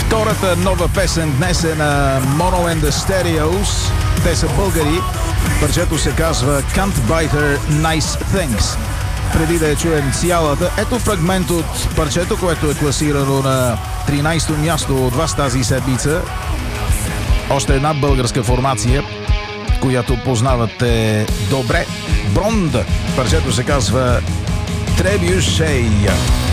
Втората нова песен днес е на Mono and the Stereos. Те са българи. Парчето се казва Can't Buy Her Nice Things. Преди да я чуем цялата, ето фрагмент от парчето, което е класирано на 13-то място от вас тази седмица. Още една българска формация, която познавате добре. Бронд. Парчето се казва Trebuchet.